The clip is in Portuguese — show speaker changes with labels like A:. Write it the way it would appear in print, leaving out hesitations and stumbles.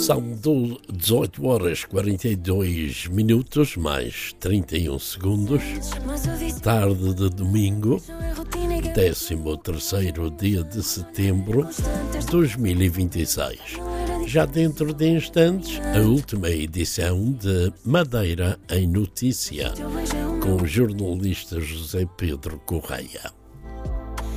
A: São 18 horas 42 minutos mais 31 segundos, tarde de domingo, 13º dia de setembro de 2026. Já dentro de instantes, a última edição de Madeira em Notícia, com o jornalista José Pedro Correia.